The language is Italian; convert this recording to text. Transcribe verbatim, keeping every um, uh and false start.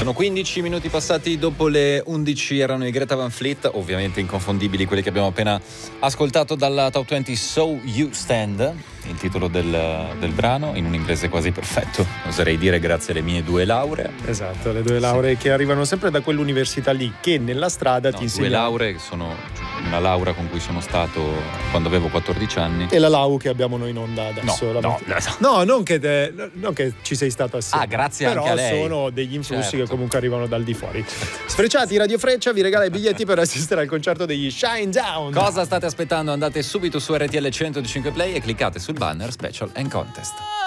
Sono quindici minuti passati dopo le undici, erano i Greta Van Fleet, ovviamente inconfondibili quelli che abbiamo appena ascoltato dalla Top venti, So You Stand, il titolo del, del brano, in un inglese quasi perfetto, oserei dire, grazie alle mie due lauree. Esatto, le due lauree sì. che arrivano sempre da quell'università lì, che nella strada no, ti insegna. Due lauree che sono una laurea con cui sono stato quando avevo quattordici anni. E la lau che abbiamo noi in onda adesso. No, la no, no, non che, te, non che ci sei stato assieme. Ah, grazie però anche a lei. Però sono degli influssi certo. che comunque arrivano dal di fuori. Sfrecciati, Radio Freccia vi regala i biglietti per assistere al concerto degli Shinedown. Cosa state aspettando? Andate subito su R T L centodiciannove Play e cliccate sul banner Special and Contest.